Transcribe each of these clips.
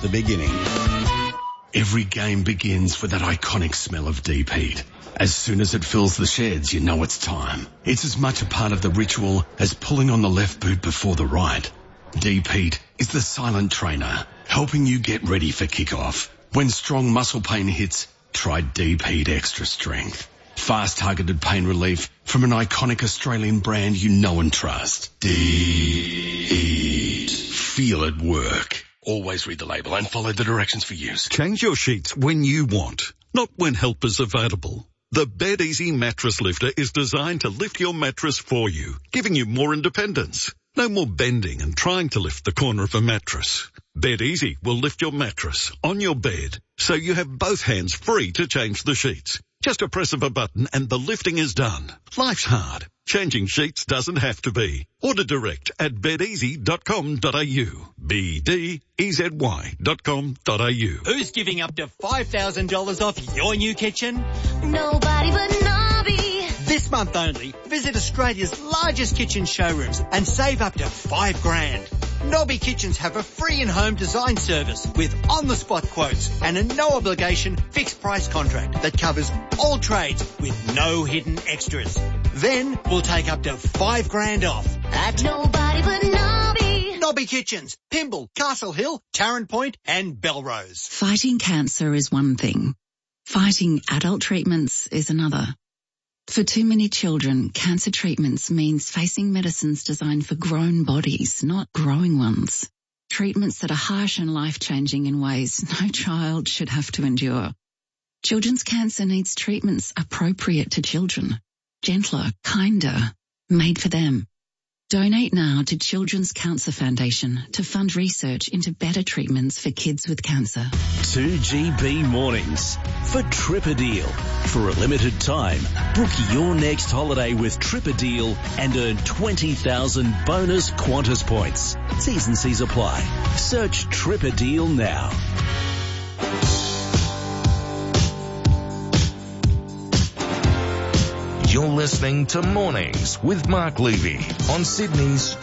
the beginning. Every game begins with that iconic smell of deep heat. As soon as it fills the sheds, you know it's time. It's as much a part of the ritual as pulling on the left boot before the right. Deep heat is the silent trainer, helping you get ready for kickoff. When strong muscle pain hits, try Deep Heat Extra Strength. Fast targeted pain relief from an iconic Australian brand you know and trust. Deep Heat. Feel it work. Always read the label and follow the directions for use. Change your sheets when you want, not when help is available. The Bed Easy Mattress Lifter is designed to lift your mattress for you, giving you more independence. No more bending and trying to lift the corner of a mattress. Bed Easy will lift your mattress on your bed, so you have both hands free to change the sheets. Just a press of a button and the lifting is done. Life's hard. Changing sheets doesn't have to be. Order direct at bedeasy.com.au. BDEZY.com.au. Who's giving up to $5,000 off your new kitchen? Nobody but Nobby. This month only, visit Australia's largest kitchen showrooms and save up to $5,000. Nobby Kitchens have a free in-home design service with on-the-spot quotes and a no-obligation fixed-price contract that covers all trades with no hidden extras. Then we'll take up to $5,000 off at Nobody but Nobby. Nobby Kitchens, Pymble, Castle Hill, Tarrant Point and Belrose. Fighting cancer is one thing. Fighting adult treatments is another. For too many children, cancer treatments means facing medicines designed for grown bodies, not growing ones. Treatments that are harsh and life-changing in ways no child should have to endure. Children's cancer needs treatments appropriate to children. Gentler, kinder, made for them. Donate now to Children's Cancer Foundation to fund research into better treatments for kids with cancer. 2GB Mornings for Tripperdeal. For a limited time, book your next holiday with Tripperdeal and earn 20,000 bonus Qantas points. T's and C's apply. Search Tripperdeal now. You're listening to Mornings with Mark Levy on Sydney's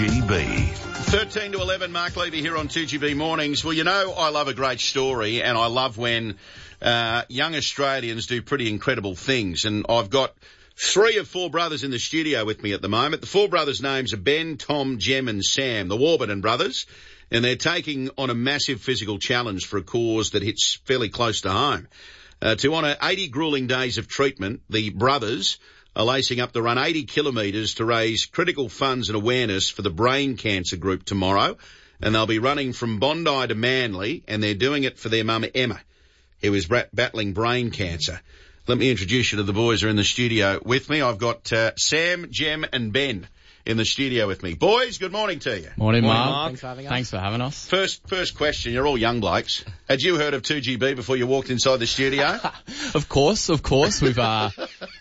2GB. 13 to 11, Mark Levy here on 2GB Mornings. Well, you know, I love a great story, and I love when young Australians do pretty incredible things. And I've got 3 of 4 brothers in the studio with me at the moment. The 4 brothers' names are Ben, Tom, Jem and Sam, the Warburton brothers. And they're taking on a massive physical challenge for a cause that hits fairly close to home. To honour 80 gruelling days of treatment, the brothers are lacing up to run 80 kilometres to raise critical funds and awareness for the brain cancer group tomorrow. And they'll be running from Bondi to Manly, and they're doing it for their mum Emma, who is battling brain cancer. Let me introduce you to the boys who are in the studio with me. I've got Sam, Jem and Ben in the studio with me. Boys, good morning to you. Morning, Mark. Thanks for having us. First question. You're all young blokes. Had you heard of 2GB before you walked inside the studio? Of course. We've, our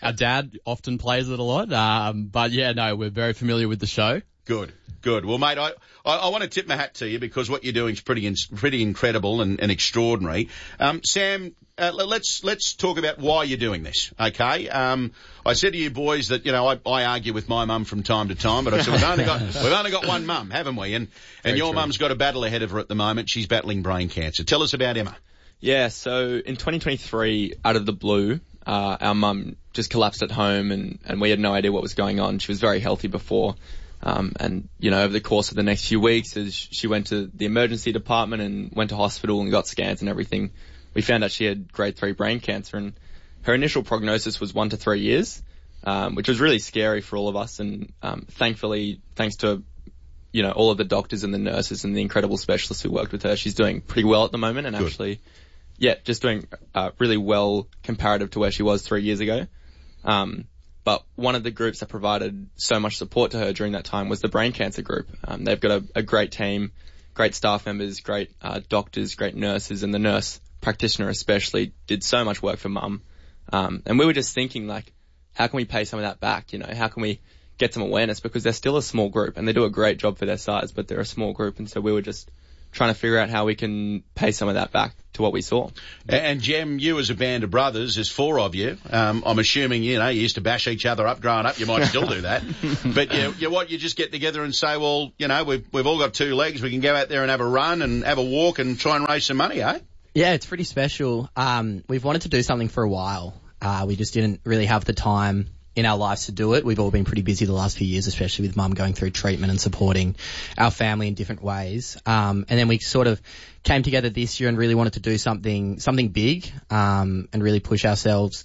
dad often plays it a lot. But yeah, no, we're very familiar with the show. Good. Well, mate, I want to tip my hat to you because what you're doing is pretty incredible and extraordinary. Sam, let's talk about why you're doing this, okay? I said to you boys that, you know, I argue with my mum from time to time, but I said we've only got one mum, haven't we? And your mum's got a battle ahead of her at the moment. She's battling brain cancer. Tell us about Emma. Yeah, so in 2023, out of the blue, our mum just collapsed at home and we had no idea what was going on. She was very healthy before. And, you know, over the course of the next few weeks, as she went to the emergency department and went to hospital and got scans and everything, we found out she had grade 3 brain cancer, and her initial prognosis was 1 to 3 years, which was really scary for all of us. And, thankfully, thanks to, you know, all of the doctors and the nurses and the incredible specialists who worked with her, she's doing pretty well at the moment and Good. Actually, yeah, just doing, really well comparative to where she was 3 years ago. But one of the groups that provided so much support to her during that time was the brain cancer group. They've got a great team, great staff members, great doctors, great nurses, and the nurse practitioner especially did so much work for mum. And we were just thinking, like, how can we pay some of that back? You know, how can we get some awareness? Because they're still a small group and they do a great job for their size, but they're a small group. And so we were just trying to figure out how we can pay some of that back what we saw. And Jem, you as a band of brothers, there's 4 of you. I'm assuming, you used to bash each other up growing up. You might still do that. But you just get together and say, well, we've all got 2 legs. We can go out there and have a run and have a walk and try and raise some money, eh? Yeah, it's pretty special. We've wanted to do something for a while. We just didn't really have the time in our lives to do it. We've all been pretty busy the last few years, especially with Mum going through treatment and supporting our family in different ways. And then we sort of came together this year and really wanted to do something big, and really push ourselves,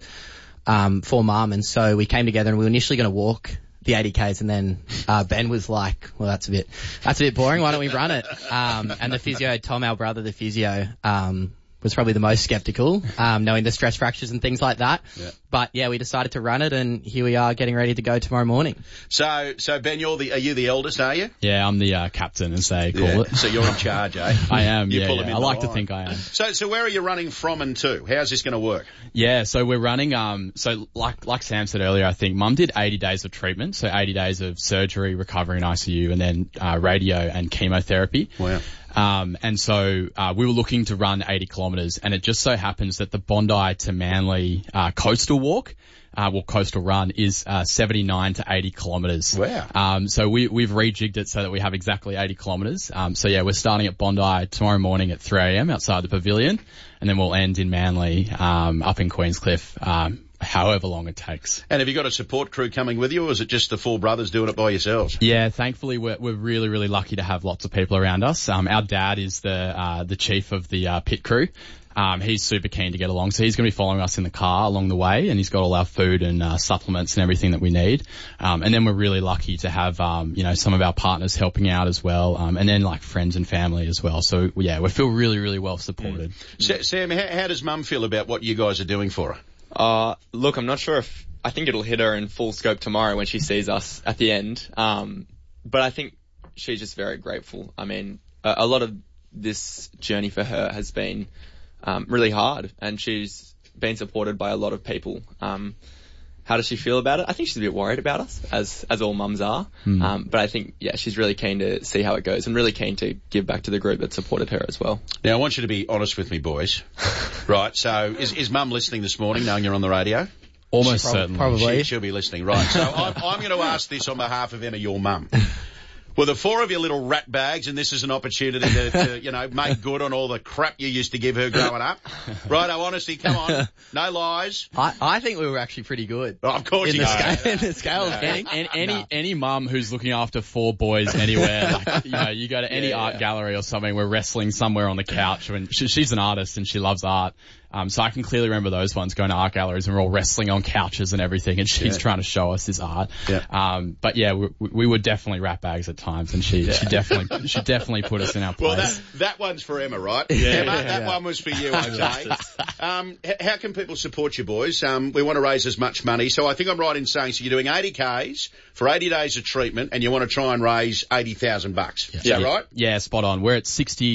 for Mum. And so we came together and we were initially going to walk the 80Ks, and then Ben was like, well, that's a bit boring. Why don't we run it? And the physio, Tom, our brother, the physio, was probably the most skeptical, knowing the stress fractures and things like that. Yeah. But yeah, we decided to run it, and here we are getting ready to go tomorrow morning. So Ben, are you the eldest, are you? Yeah, I'm the captain, as they call it. So you're in charge, eh? I am, I like to think I am. So where are you running from and to? How's this going to work? Yeah, so we're running, so like Sam said earlier, I think Mum did 80 days of treatment, so 80 days of surgery, recovery in ICU, and then radio and chemotherapy. Wow. And so we were looking to run 80 kilometres, and it just so happens that the Bondi to Manly coastal walk, coastal run is 79 to 80 kilometres. Wow. So we've rejigged it so that we have exactly 80 kilometres. So yeah, we're starting at Bondi tomorrow morning at 3 a.m. outside the pavilion, and then we'll end in Manly up in Queenscliff, however long it takes. And have you got a support crew coming with you, or is it just the 4 brothers doing it by yourselves? Yeah, thankfully we're really, really lucky to have lots of people around us. Our dad is the chief of the pit crew. He's super keen to get along, so he's going to be following us in the car along the way, and he's got all our food and supplements and everything that we need. And then we're really lucky to have some of our partners helping out as well, and then like friends and family as well. So yeah, we feel really, really well supported. Sam, how does Mum feel about what you guys are doing for her? Look, I'm not sure I think it'll hit her in full scope tomorrow when she sees us at the end. But I think she's just very grateful. I mean, a lot of this journey for her has been, really hard, and she's been supported by a lot of people. How does she feel about it? I think she's a bit worried about us, as all mums are. But I think, yeah, she's really keen to see how it goes and really keen to give back to the group that supported her as well. Now, I want you to be honest with me, boys. Right, so is Mum listening this morning, knowing you're on the radio? Almost certainly. Probably. She'll be listening, right. So I'm going to ask this on behalf of Emma, your mum. Well, the 4 of you little rat bags, and this is an opportunity to make good on all the crap you used to give her growing up. Righto, honesty, come on. No lies. I think we were actually pretty good. Oh, of course in you the scale of things. Any mum who's looking after 4 boys anywhere, you go to any art gallery or something, we're wrestling somewhere on the couch. I mean, she's an artist and she loves art. So I can clearly remember those ones going to art galleries and we're all wrestling on couches and everything, and she's trying to show us this art. Yeah. But yeah, we were definitely rat bags at times, and she definitely put us in our place. Well, that one's for Emma, right? Yeah, Emma, that one was for you, okay? How can people support you, boys? We want to raise as much money, so I think I'm right in saying, so you're doing 80 Ks for 80 days of treatment, and you want to try and raise $80,000. Is that right? Yeah, spot on. We're at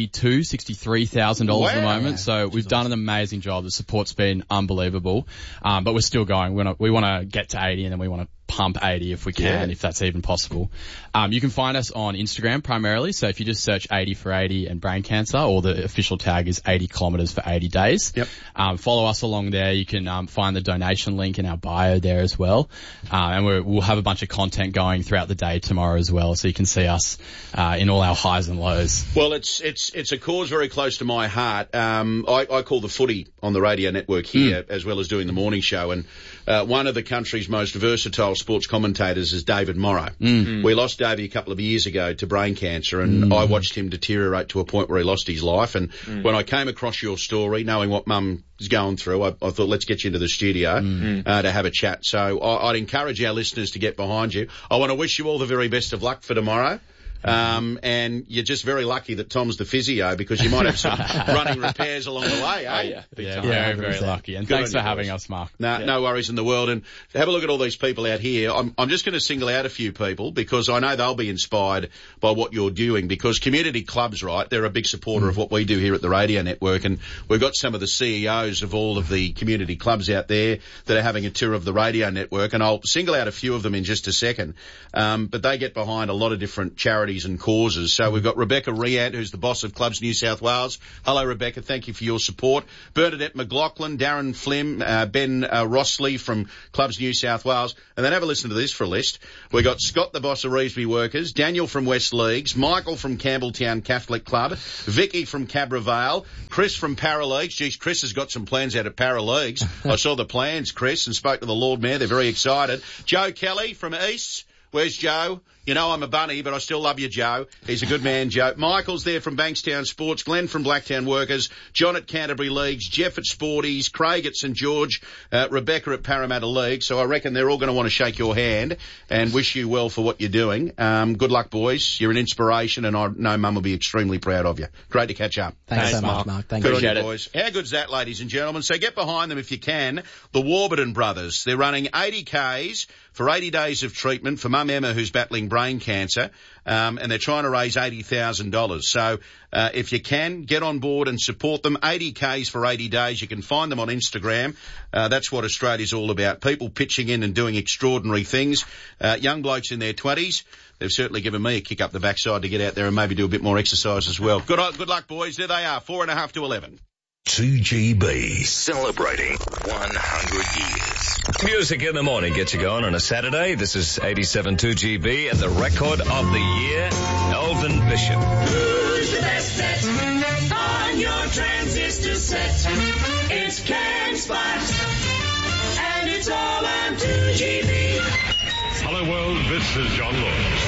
$63,000 at the moment, so we've done an amazing job. The support's been unbelievable, but we're still going. We want to get to 80, and then we want to pump 80 if we can, if that's even possible. You can find us on Instagram primarily, so if you just search 80 for 80 and brain cancer, or the official tag is 80 kilometres for 80 days. Yep. Follow us along there. You can find the donation link in our bio there as well, and we'll have a bunch of content going throughout the day tomorrow as well, so you can see us in all our highs and lows. Well, it's a cause very close to my heart. I call the footy on the radio network here, as well as doing the morning show, and one of the country's most versatile sports commentators is David Morrow. We lost Davey a couple of years ago to brain cancer, and I watched him deteriorate to a point where he lost his life. And when I came across your story, knowing what Mum is going through, I thought, let's get you into the studio to have a chat. So I'd encourage our listeners to get behind you. I want to wish you all the very best of luck for tomorrow. And you're just very lucky that Tom's the physio, because you might have some running repairs along the way, eh? Very, very lucky. And thanks for having us, Mark. No worries in the world. And have a look at all these people out here. I'm just going to single out a few people, because I know they'll be inspired by what you're doing, because community clubs, right, they're a big supporter of what we do here at the Radio Network, and we've got some of the CEOs of all of the community clubs out there that are having a tour of the Radio Network, and I'll single out a few of them in just a second. But they get behind a lot of different charities charities and causes. So we've got Rebecca Riant, who's the boss of Clubs New South Wales. Hello, Rebecca. Thank you for your support. Bernadette McLaughlin, Darren Flim, Ben Rossley from Clubs New South Wales. And then have a listen to this for a list. We've got Scott, the boss of Revesby Workers, Daniel from West Leagues, Michael from Campbelltown Catholic Club, Vicky from Cabra Vale, Chris from Paraleagues. Geez, Chris has got some plans out at Paraleagues. I saw the plans, Chris, and spoke to the Lord Mayor. They're very excited. Joe Kelly from East. Where's Joe? You know I'm a bunny, but I still love you, Joe. He's a good man, Joe. Michael's there from Bankstown Sports, Glenn from Blacktown Workers, John at Canterbury Leagues, Jeff at Sporties, Craig at St George, Rebecca at Parramatta League. So I reckon they're all going to want to shake your hand and wish you well for what you're doing. Good luck, boys. You're an inspiration, and I know Mum will be extremely proud of you. Great to catch up. Thanks so much, Mark. Thank you. Good on you, boys. How good's that, ladies and gentlemen? So get behind them if you can. The Warburton Brothers. They're running 80 Ks for 80 days of treatment for Mum Emma, who's battling brain cancer. And they're trying to raise $80,000. So if you can, get on board and support them. 80 Ks for 80 days. You can find them on Instagram. That's what Australia's all about. People pitching in and doing extraordinary things. Young blokes in their 20s. They've certainly given me a kick up the backside to get out there and maybe do a bit more exercise as well. Good luck, boys. There they are, 4.5 to 11. 2GB, celebrating 100 years. Music in the morning gets you going on a Saturday. This is 87 2GB and the record of the year, Elvin Bishop. Who's the best set on your transistor set? It's Can Spot, and it's all on 2GB. Hello world, this is John Lawrence.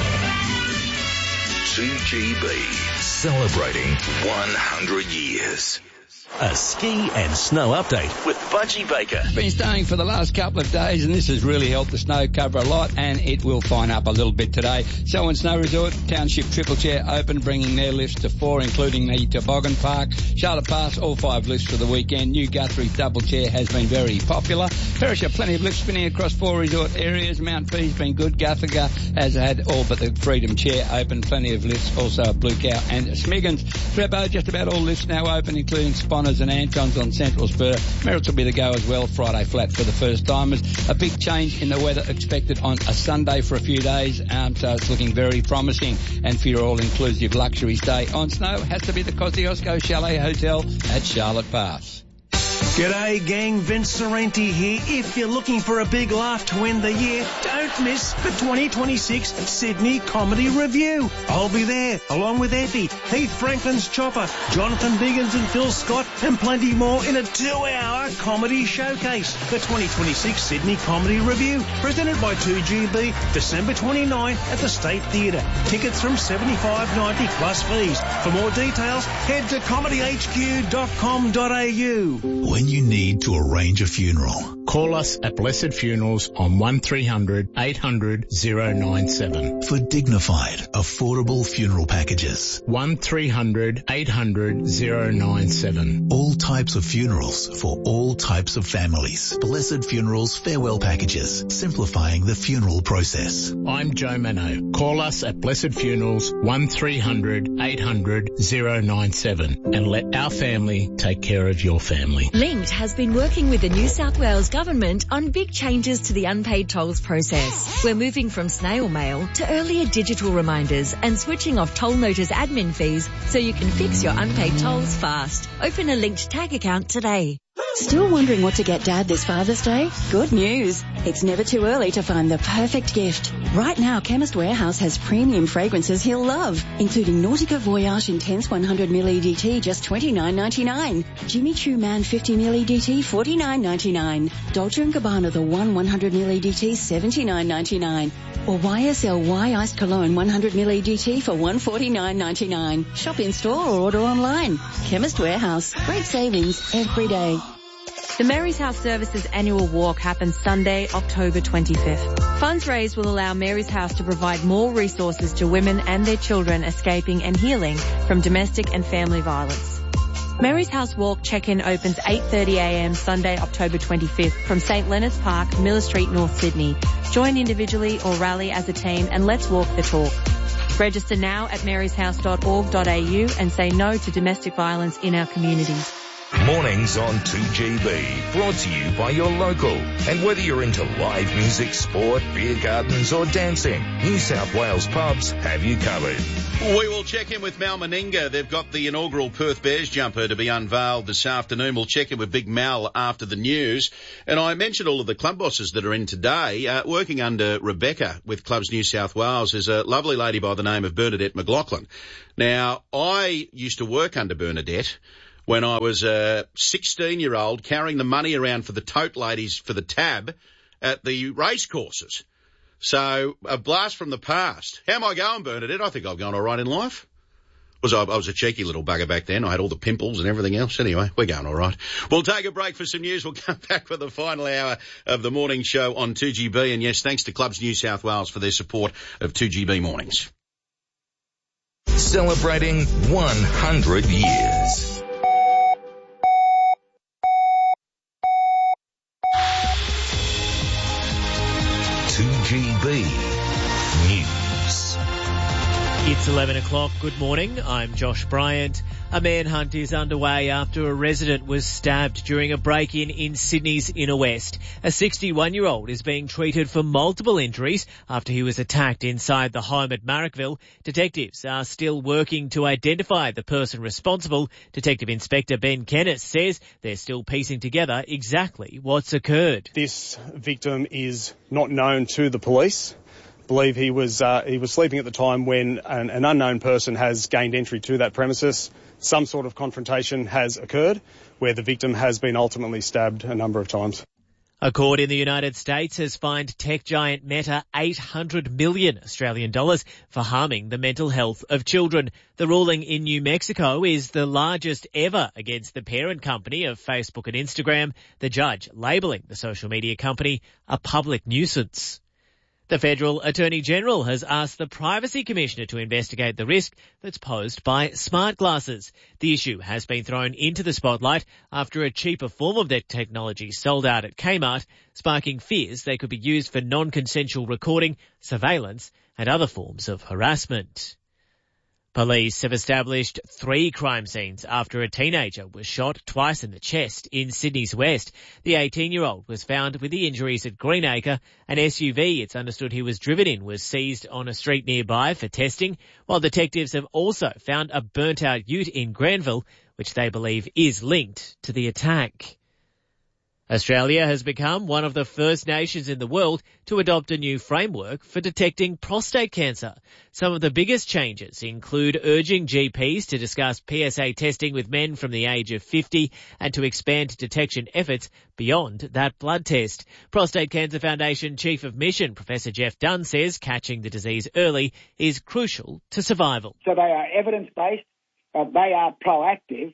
2GB, celebrating 100 years. A ski and snow update with Budgie Baker. Been staying for the last couple of days, and this has really helped the snow cover a lot, and it will fine up a little bit today. Selwyn Snow Resort, Township Triple Chair open, bringing their lifts to 4, including the Toboggan Park. Charlotte Pass, all 5 lifts for the weekend. New Guthrie Double Chair has been very popular. Perisher, plenty of lifts spinning across 4 resort areas. Mount Fee's been good. Guthiga has had all but the Freedom Chair open. Plenty of lifts also at Blue Cow and Smiggins. Thredbo, just about all lifts now open, including Sponners and Antons on Central Spur. Merritts will be the go as well. Friday flat for the first timers. A big change in the weather expected on a Sunday for a few days, so it's looking very promising. And for your all-inclusive luxury stay on snow has to be the Kosciuszko Chalet Hotel at Charlotte Pass. G'day gang, Vince Sorrenti here. If you're looking for a big laugh to end the year, don't miss the 2026 Sydney Comedy Review. I'll be there, along with Effie, Heath Franklin's Chopper, Jonathan Biggins and Phil Scott, and plenty more in a 2-hour comedy showcase. The 2026 Sydney Comedy Review, presented by 2GB, December 29 at the State Theatre. Tickets from $75.90 plus fees. For more details, head to comedyhq.com.au. When you need to arrange a funeral, call us at Blessed Funerals on 1300 800 097 for dignified, affordable funeral packages. 1300 800 097. All types of funerals for all types of families. Blessed Funerals farewell packages, simplifying the funeral process. I'm Joe Mano. Call us at Blessed Funerals 1300 800 097 and let our family take care of your family. Linked has been working with the New South Wales Government on big changes to the unpaid tolls process. We're moving from snail mail to earlier digital reminders and switching off toll notice admin fees so you can fix your unpaid tolls fast. Open a Linked tag account today. Still wondering what to get Dad this Father's Day? Good news. It's never too early to find the perfect gift. Right now, Chemist Warehouse has premium fragrances he'll love, including Nautica Voyage Intense 100ml EDT, just $29.99. Jimmy Choo Man 50ml EDT, $49.99. Dolce & Gabbana The One 100ml EDT, $79.99. Or YSL Y Iced Cologne 100ml EDT for $149.99. Shop in store or order online. Chemist Warehouse. Great savings every day. The Mary's House Services annual walk happens Sunday, October 25th. Funds raised will allow Mary's House to provide more resources to women and their children escaping and healing from domestic and family violence. Mary's House Walk check-in opens 8:30am Sunday, October 25th from St Leonard's Park, Miller Street, North Sydney. Join individually or rally as a team and let's walk the talk. Register now at maryshouse.org.au and say no to domestic violence in our communities. Mornings on 2GB, brought to you by your local. And whether you're into live music, sport, beer gardens or dancing, New South Wales pubs have you covered. We will check in with Mal Meninga. They've got the inaugural Perth Bears jumper to be unveiled this afternoon. We'll check in with Big Mal after the news. And I mentioned all of the club bosses that are in today. Working under Rebecca with Clubs New South Wales is a lovely lady by the name of Bernadette McLaughlin. Now, I used to work under Bernadette when I was a 16-year-old carrying the money around for the tote ladies for the tab at the race courses. So, a blast from the past. How am I going, Bernadette? I think I'm going all right in life. I was a cheeky little bugger back then. I had all the pimples and everything else. Anyway, we're going all right. We'll take a break for some news. We'll come back for the final hour of the morning show on 2GB. And yes, thanks to Clubs New South Wales for their support of 2GB Mornings. Celebrating 100 years. GB News. It's 11 o'clock. Good morning. I'm Josh Bryant. A manhunt is underway after a resident was stabbed during a break-in in Sydney's Inner West. A 61-year-old is being treated for multiple injuries after he was attacked inside the home at Marrickville. Detectives are still working to identify the person responsible. Detective Inspector Ben Kennett says they're still piecing together exactly what's occurred. This victim is not known to the police. Believe he was sleeping at the time when an unknown person has gained entry to that premises. Some sort of confrontation has occurred where the victim has been ultimately stabbed a number of times. A court in the United States has fined tech giant Meta $800 million Australian dollars for harming the mental health of children. The ruling in New Mexico is the largest ever against the parent company of Facebook and Instagram, the judge labelling the social media company a public nuisance. The Federal Attorney General has asked the Privacy Commissioner to investigate the risk that's posed by smart glasses. The issue has been thrown into the spotlight after a cheaper form of that technology sold out at Kmart, sparking fears they could be used for non-consensual recording, surveillance and other forms of harassment. Police have established 3 crime scenes after a teenager was shot twice in the chest in Sydney's West. The 18-year-old was found with the injuries at Greenacre. An SUV it's understood he was driven in was seized on a street nearby for testing, while detectives have also found a burnt-out ute in Granville, which they believe is linked to the attack. Australia has become one of the first nations in the world to adopt a new framework for detecting prostate cancer. Some of the biggest changes include urging GPs to discuss PSA testing with men from the age of 50 and to expand detection efforts beyond that blood test. Prostate Cancer Foundation Chief of Mission, Professor Jeff Dunn, says catching the disease early is crucial to survival. So they are evidence-based, they are proactive,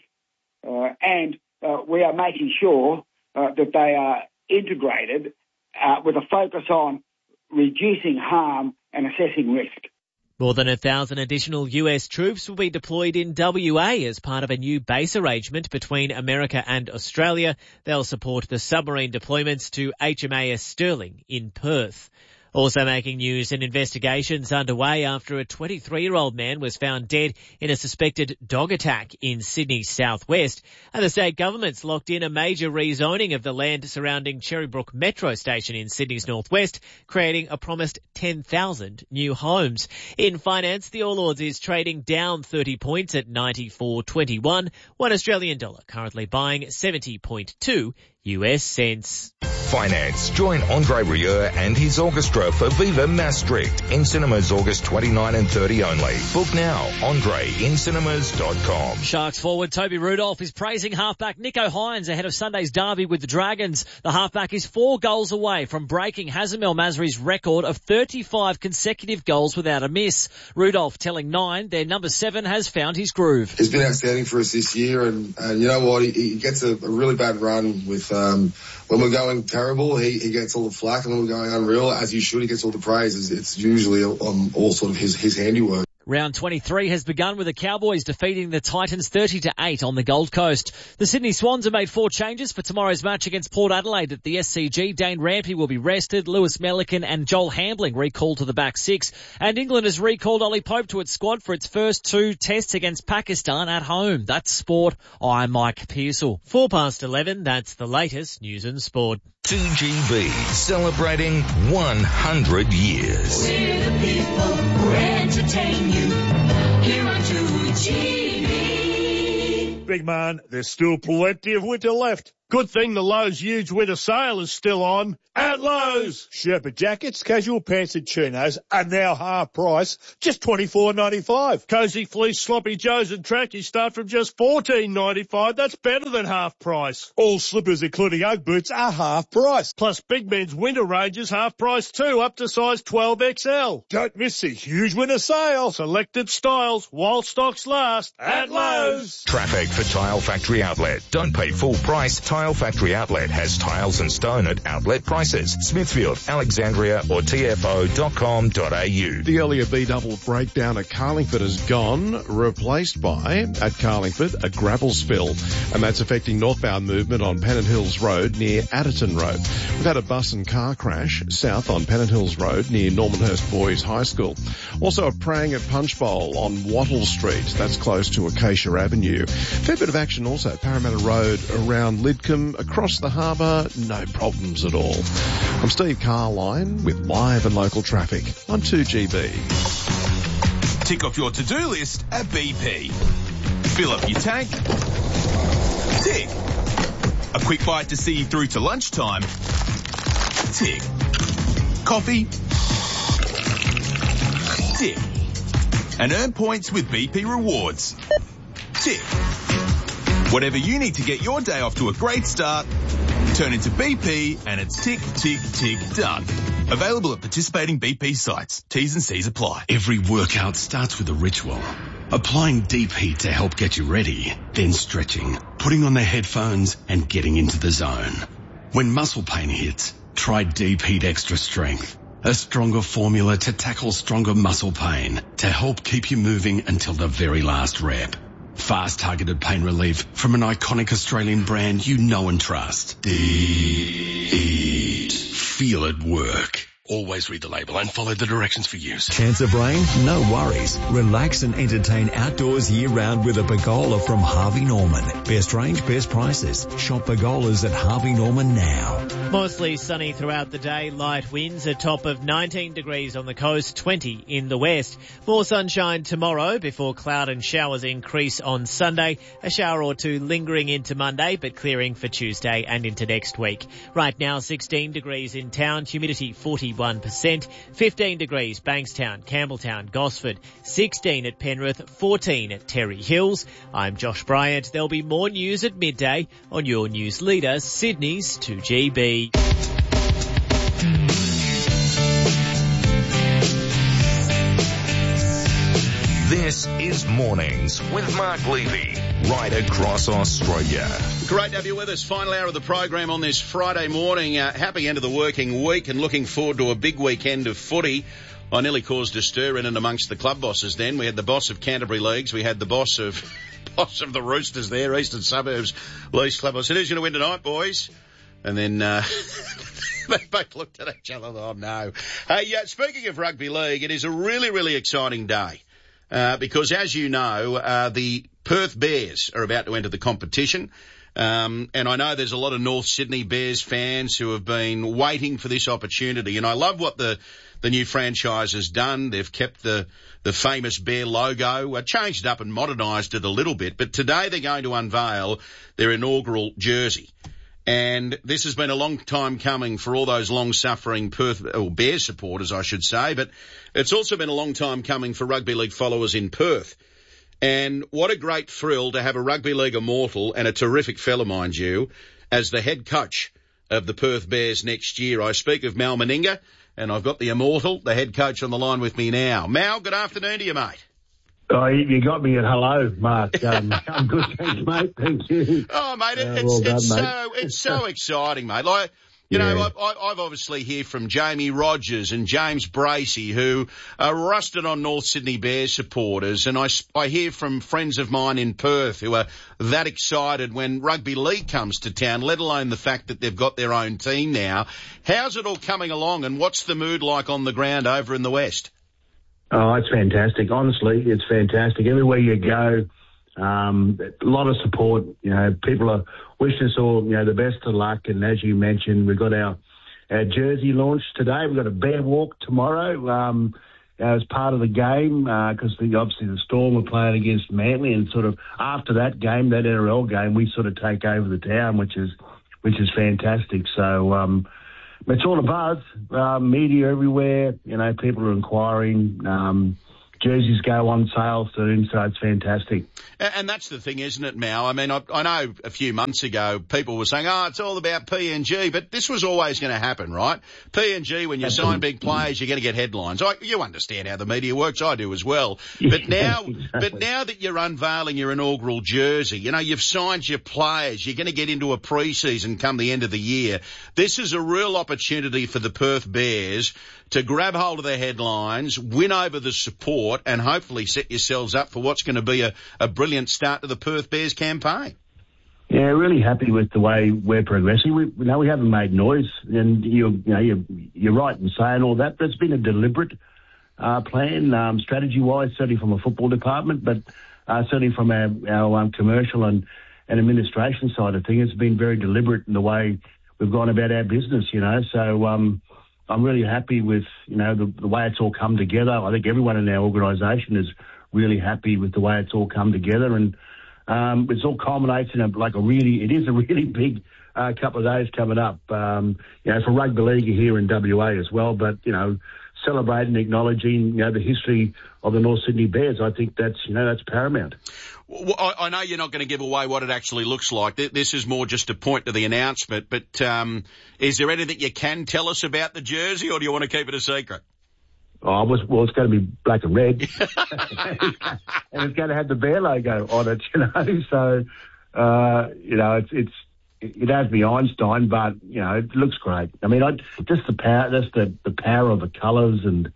and we are making sure that they are integrated with a focus on reducing harm and assessing risk. More than 1,000 additional US troops will be deployed in WA as part of a new base arrangement between America and Australia. They'll support the submarine deployments to HMAS Sterling in Perth. Also making news, an investigation's underway after a 23-year-old man was found dead in a suspected dog attack in Sydney's southwest. And the state government's locked in a major rezoning of the land surrounding Cherrybrook Metro Station in Sydney's northwest, creating a promised 10,000 new homes. In finance, the All Ords is trading down 30 points at 94.21. $1 Australian dollar currently buying 70.2 US cents. Finance. Join Andre Rieu and his orchestra for Viva Maastricht in cinemas August 29 and 30 only. Book now. AndreInCinemas.com. Sharks forward Toby Rudolph is praising halfback Nico Hines ahead of Sunday's derby with the Dragons. The halfback is 4 goals away from breaking Hazem El Masri's record of 35 consecutive goals without a miss. Rudolph telling Nine their number 7 has found his groove. He's been outstanding for us this year, and you know what? He gets a really bad run with when we're going terrible, he gets all the flack, and when we're going unreal, as you should, he gets all the praise. It's usually all sort of his handiwork. Round 23 has begun with the Cowboys defeating the Titans 30-8 on the Gold Coast. The Sydney Swans have made 4 changes for tomorrow's match against Port Adelaide at the SCG. Dane Rampey will be rested, Lewis Melican and Joel Hambling recalled to the back 6, and England has recalled Ollie Pope to its squad for its first 2 tests against Pakistan at home. That's sport. I'm Mike Pearsall. 11:04, that's the latest news and sport. 2GB, celebrating 100 years. We're the people who entertain you here on 2GB. Big man, there's still plenty of winter left. Good thing the Lowe's huge winter sale is still on. At Lowe's! Sherpa jackets, casual pants and chinos are now half price, just $24.95. Cozy fleece, sloppy joes and trackies start from just $14.95. That's better than half price. All slippers, including Ugg boots, are half price. Plus big men's winter range is half price too, up to size 12XL. Don't miss the huge winter sale. Selected styles while stocks last at Lowe's. Traffic for Tile Factory Outlet. Don't pay full price. Tile Factory Outlet has tiles and stone at outlet prices. Smithfield, Alexandria or tfo.com.au. The earlier B-double breakdown at Carlingford is gone, replaced by, at Carlingford, a gravel spill, and that's affecting northbound movement on Pennant Hills Road near Adderton Road. We've had a bus and car crash south on Pennant Hills Road near Normanhurst Boys High School. Also a prang at Punchbowl on Wattle Street. That's close to Acacia Avenue. Fair bit of action also at Parramatta Road around Lidcombe. Across the harbour, no problems at all. I'm Steve Carline with live and local traffic on 2GB. Tick off your to-do list at BP. Fill up your tank. Tick. A quick bite to see you through to lunchtime. Tick. Coffee. Tick. And earn points with BP Rewards. Tick. Whatever you need to get your day off to a great start, turn into BP and it's tick, tick, tick, done. Available at participating BP sites. T's and C's apply. Every workout starts with a ritual. Applying deep heat to help get you ready, then stretching, putting on the headphones and getting into the zone. When muscle pain hits, try Deep Heat Extra Strength. A stronger formula to tackle stronger muscle pain to help keep you moving until the very last rep. Fast targeted pain relief from an iconic Australian brand you know and trust. Deep. Feel it work. Always read the label and follow the directions for use. Cancer brain? No worries. Relax and entertain outdoors year-round with a pergola from Harvey Norman. Best range, best prices. Shop pergolas at Harvey Norman now. Mostly sunny throughout the day, light winds, a top of 19 degrees on the coast, 20 in the west. More sunshine tomorrow before cloud and showers increase on Sunday. A shower or two lingering into Monday, but clearing for Tuesday and into next week. Right now, 16 degrees in town, humidity 41%, 15 degrees Bankstown, Campbelltown, Gosford, 16 at Penrith, 14 at Terry Hills. I'm Josh Bryant. There'll be more news at midday on your news leader, Sydney's 2GB. This is Mornings with Mark Levy, right across Australia. Great to have you with us. Final hour of the program on this Friday morning. Happy end of the working week and looking forward to a big weekend of footy. I nearly caused a stir in and amongst the club bosses then. We had the boss of Canterbury Leagues. We had the boss of the Roosters there, Eastern Suburbs Leagues Club. I said, who's going to win tonight, boys? And then they both looked at each other. Oh, no. Hey, speaking of rugby league, it is a really, really exciting day. Because as you know, the Perth Bears are about to enter the competition. And I know there's a lot of North Sydney Bears fans who have been waiting for this opportunity. And I love what the new franchise has done. They've kept the famous bear logo, changed it up and modernised it a little bit. But today they're going to unveil their inaugural jersey. And this has been a long time coming for all those long-suffering Perth, or Bears supporters, I should say. But it's also been a long time coming for rugby league followers in Perth. And what a great thrill to have a rugby league immortal, and a terrific fella, mind you, as the head coach of the Perth Bears next year. I speak of Mal Meninga, and I've got the immortal, the head coach, on the line with me now. Mal, good afternoon to you, mate. Oh, you got me at hello, Mark. I'm good, thanks, mate. Thank you. Oh, mate, it's so exciting, mate. Like, You know, I've obviously hear from Jamie Rogers and James Bracey, who are rusted on North Sydney Bears supporters, and I hear from friends of mine in Perth who are that excited when rugby league comes to town, let alone the fact that they've got their own team now. How's it all coming along, and what's the mood like on the ground over in the West? Oh, it's fantastic. Honestly, it's fantastic. Everywhere you go, a lot of support. You know, people are wishing us all, the best of luck. And as you mentioned, we've got our jersey launch today. We've got a bear walk tomorrow as part of the game because obviously the Storm are playing against Manly, and sort of after that game, that NRL game, we sort of take over the town, which is fantastic. So it's all a buzz. Media everywhere. People are inquiring. Jerseys go on sale soon, so it's fantastic. And that's the thing, isn't it, Mal? I mean, I know a few months ago people were saying, it's all about PNG, but this was always going to happen, right? PNG, when you sign big players, you're going to get headlines. You understand how the media works. I do as well. But now, that you're unveiling your inaugural jersey, you've signed your players, you're going to get into a pre-season come the end of the year. This is a real opportunity for the Perth Bears to grab hold of the headlines, win over the support, and hopefully set yourselves up for what's going to be a brilliant start to the Perth Bears campaign. Yeah, really happy with the way we're progressing. We haven't made noise, and you're right in saying all that, but it's been a deliberate plan, strategy-wise, certainly from a football department, but certainly from our commercial and administration side of things. It's been very deliberate in the way we've gone about our business, so I'm really happy with, the way it's all come together. I think everyone in our organisation is really happy with the way it's all come together, and it's all culminates in it is a really big couple of days coming up. For rugby league here in WA as well, but celebrating, acknowledging the history of the North Sydney Bears. I think that's paramount. Well, I know you're not going to give away what it actually looks like. This is more just a point to the announcement, but is there anything you can tell us about the jersey, or do you want to keep it a secret? Well, it's going to be black and red, and it's going to have the Bear logo on it, So, it has to be Einstein, but it looks great. I mean, just the power, that's the power of the colours, and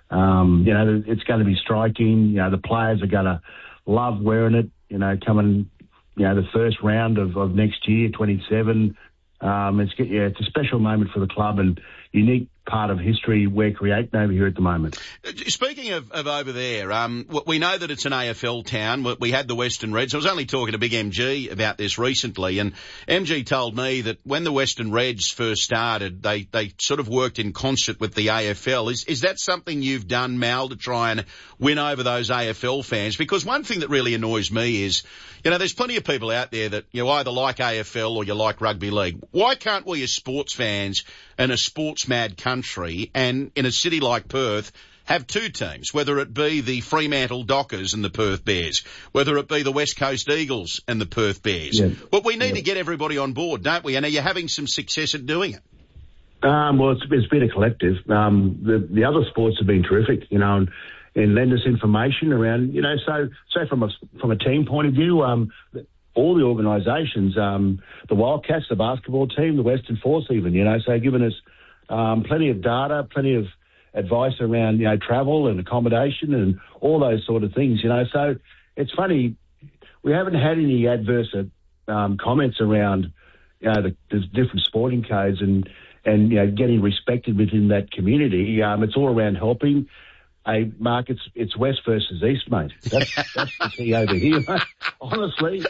it's going to be striking. The players are going to love wearing it. Coming, the first round of next year, 27. It's a special moment for the club and unique part of history we're creating over here at the moment. Speaking of over there, we know that it's an AFL town. We had the Western Reds. I was only talking to Big MG about this recently, and MG told me that when the Western Reds first started, they sort of worked in concert with the AFL. Is that something you've done, Mal, to try and win over those AFL fans? Because one thing that really annoys me is, there's plenty of people out there that you either like AFL or you like rugby league. Why can't we as sports fans in a sports-mad country and in a city like Perth have two teams, whether it be the Fremantle Dockers and the Perth Bears, whether it be the West Coast Eagles and the Perth Bears? Yeah. But we need to get everybody on board, don't we? And are you having some success at doing it? Well, it's been a collective. The other sports have been terrific, and lend us information around, so from a team point of view, all the organisations, the Wildcats, the basketball team, the Western Force even, so giving us plenty of data, plenty of advice around, travel and accommodation and all those sort of things, So it's funny, we haven't had any adverse comments around, the different sporting codes and getting respected within that community. It's all around helping. Hey, Mark, it's West versus East, mate. That's the key over here, mate. Honestly,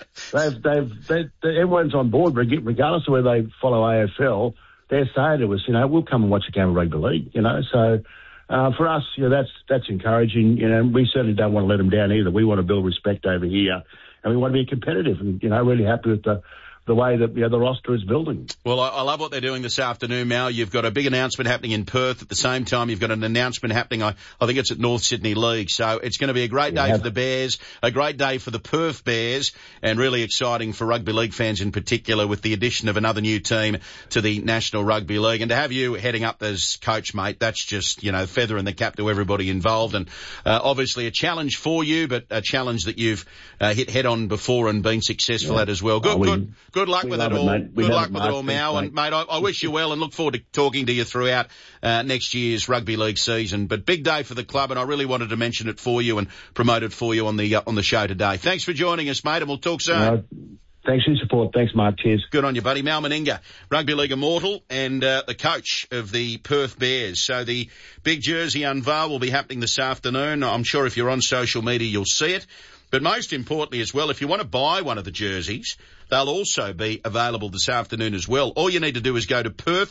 everyone's on board, regardless of whether they follow AFL. They're saying to us, we'll come and watch a game of rugby league, So for us, that's encouraging. We certainly don't want to let them down either. We want to build respect over here, and we want to be competitive. And really happy with the way that the roster is building. Well, I love what they're doing this afternoon, Mal. You've got a big announcement happening in Perth. At the same time, you've got an announcement happening, I think it's at North Sydney League. So it's going to be a great day for the Bears, a great day for the Perth Bears, and really exciting for rugby league fans in particular with the addition of another new team to the National Rugby League. And to have you heading up as coach, mate, that's just, feather in the cap to everybody involved. And obviously a challenge for you, but a challenge that you've hit head on before and been successful at as well. Good luck with it all. Good luck with it all, Mal. And, mate, I wish you well and look forward to talking to you throughout next year's rugby league season. But big day for the club, and I really wanted to mention it for you and promote it for you on the show today. Thanks for joining us, mate, and we'll talk soon. Thanks for your support. Thanks, Mark. Cheers. Good on you, buddy. Mal Meninga, Rugby League immortal and the coach of the Perth Bears. So the big jersey unveil will be happening this afternoon. I'm sure if you're on social media, you'll see it. But most importantly as well, if you want to buy one of the jerseys, they'll also be available this afternoon as well. All you need to do is go to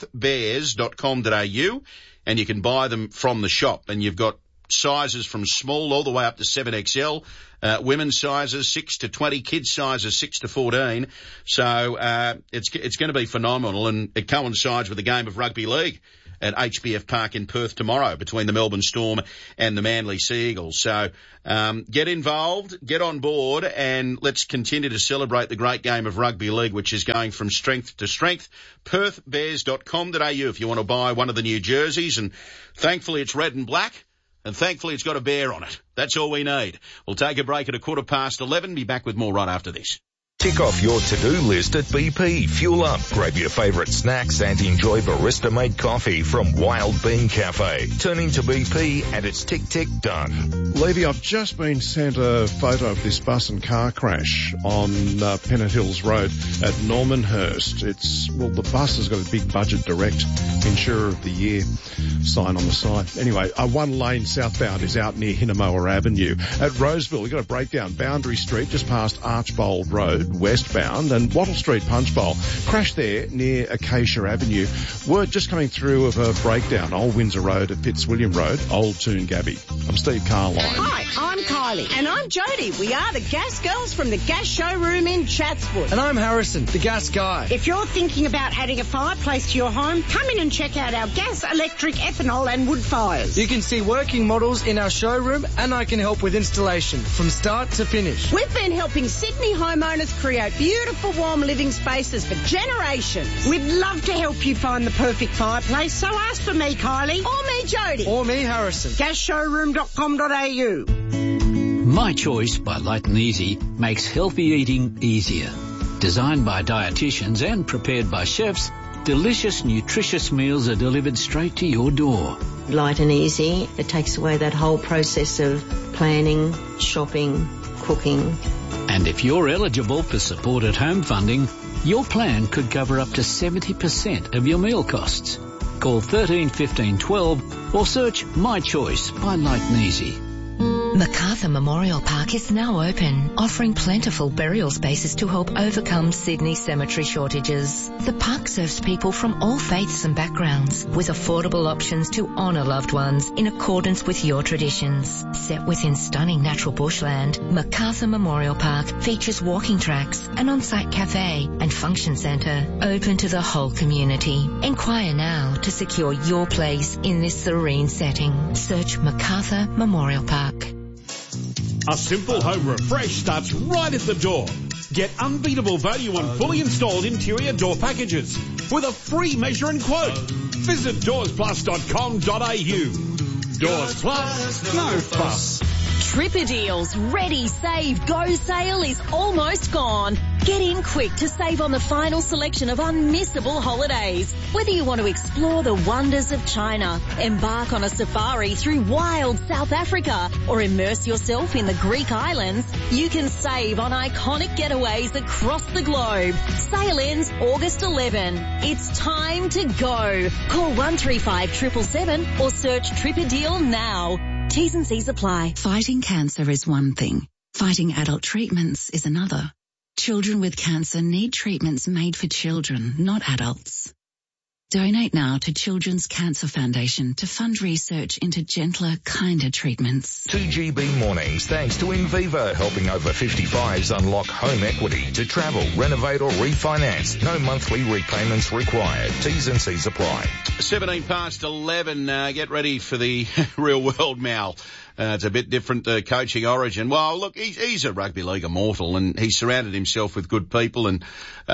perthbears.com.au and you can buy them from the shop. And you've got sizes from small all the way up to 7XL, women's sizes 6 to 20, kids sizes 6 to 14. So it's going to be phenomenal, and it coincides with the game of rugby league at HBF Park in Perth tomorrow between the Melbourne Storm and the Manly Sea Eagles. So get involved, get on board, and let's continue to celebrate the great game of rugby league, which is going from strength to strength. perthbears.com.au if you want to buy one of the new jerseys, and thankfully it's red and black. And thankfully it's got a bear on it. That's all we need. We'll take a break at 11:15. Be back with more right after this. Tick off your to-do list at BP. Fuel up, grab your favourite snacks and enjoy barista-made coffee from Wild Bean Cafe. Turn into BP and it's tick done. Levy, I've just been sent a photo of this bus and car crash on Pennant Hills Road at Normanhurst. The bus has got a big budget direct Insurer of the Year sign on the side. Anyway, one lane southbound is out near Hinnamoa Avenue. At Roseville, we've got a breakdown. Boundary Street just past Archbold Road, westbound, and Wattle Street Punch Bowl. Crash there near Acacia Avenue. Word just coming through of a breakdown. Old Windsor Road at Fitzwilliam Road, Old Toongabbie. I'm Steve Carline. Hi, I'm Kylie. And I'm Jodie. We are the Gas Girls from the Gas Showroom in Chatswood. And I'm Harrison, the Gas Guy. If you're thinking about adding a fireplace to your home, come in and check out our gas, electric, ethanol and wood fires. You can see working models in our showroom, and I can help with installation from start to finish. We've been helping Sydney homeowners create beautiful warm living spaces for generations. We'd love to help you find the perfect fireplace, so ask for me, Kylie, or me, Jodie. Or me, Harrison. Gasshowroom.com.au. My Choice by Light and Easy makes healthy eating easier. Designed by dietitians and prepared by chefs, delicious, nutritious meals are delivered straight to your door. Light and easy. It takes away that whole process of planning, shopping, cooking. And if you're eligible for support at home funding, your plan could cover up to 70% of your meal costs. Call 13 15 12 or search My Choice by Light and Easy. Macarthur Memorial Park is now open, offering plentiful burial spaces to help overcome Sydney cemetery shortages. The park serves people from all faiths and backgrounds, with affordable options to honour loved ones in accordance with your traditions. Set within stunning natural bushland, Macarthur Memorial Park features walking tracks, an on-site cafe and function centre open to the whole community. Inquire now to secure your place in this serene setting. Search Macarthur Memorial Park. A simple home refresh starts right at the door. Get unbeatable value on fully installed interior door packages with a free measure and quote. Visit doorsplus.com.au. Doors Plus, no fuss. Tripper Deals Ready, Save, Go sale is almost gone. Get in quick to save on the final selection of unmissable holidays. Whether you want to explore the wonders of China, embark on a safari through wild South Africa, or immerse yourself in the Greek islands, you can save on iconic getaways across the globe. Sale ends August 11. It's time to go. Call 135 777 or search Tripper Deal now. T's and C's apply. Fighting cancer is one thing. Fighting adult treatments is another. Children with cancer need treatments made for children, not adults. Donate now to Children's Cancer Foundation to fund research into gentler, kinder treatments. 2GB Mornings, thanks to Invivo, helping over 55s unlock home equity to travel, renovate or refinance. No monthly repayments required. T's and C's apply. 11:17. Get ready for the real world, Mal. It's a bit different coaching origin. Well, look, he's a rugby league immortal, and he's surrounded himself with good people. And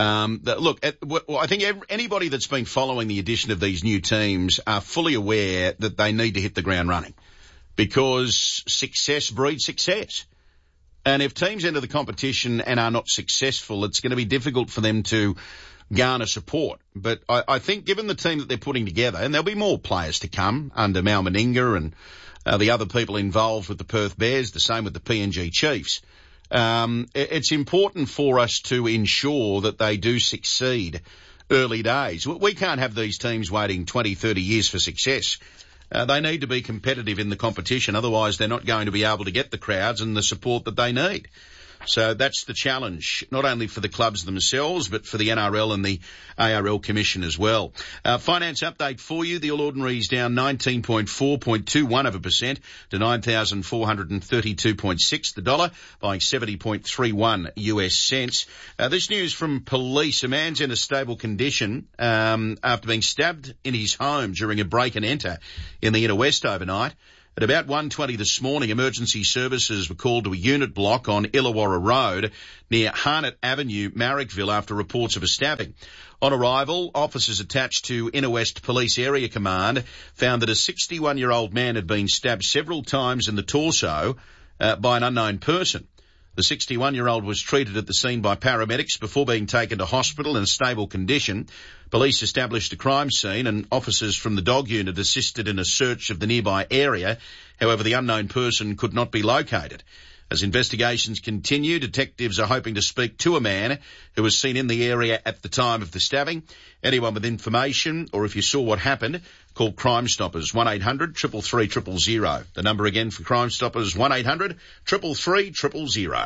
I think anybody that's been following the addition of these new teams are fully aware that they need to hit the ground running, because success breeds success. And if teams enter the competition and are not successful, it's going to be difficult for them to garner support. But I think given the team that they're putting together, and there'll be more players to come under Mal Meninga and the other people involved with the Perth Bears, the same with the PNG Chiefs, it's important for us to ensure that they do succeed early days. We can't have these teams waiting 20, 30 years for success. They need to be competitive in the competition, otherwise they're not going to be able to get the crowds and the support that they need. So that's the challenge, not only for the clubs themselves, but for the NRL and the ARL Commission as well. Finance update for you. The All Ordinaries down 19.4.21% to 9,432.6. The dollar buying 70.31 US cents. This news from police. A man's in a stable condition after being stabbed in his home during a break and enter in the inner west overnight. At about 1:20 this morning, emergency services were called to a unit block on Illawarra Road near Harnett Avenue, Marrickville, after reports of a stabbing. On arrival, officers attached to Inner West Police Area Command found that a 61-year-old man had been stabbed several times in the torso by an unknown person. The 61-year-old was treated at the scene by paramedics before being taken to hospital in a stable condition. Police established a crime scene and officers from the dog unit assisted in a search of the nearby area. However, the unknown person could not be located. As investigations continue, detectives are hoping to speak to a man who was seen in the area at the time of the stabbing. Anyone with information or if you saw what happened, call Crime Stoppers, 1-800-333-000. The number again for Crime Stoppers, 1-800-333-000.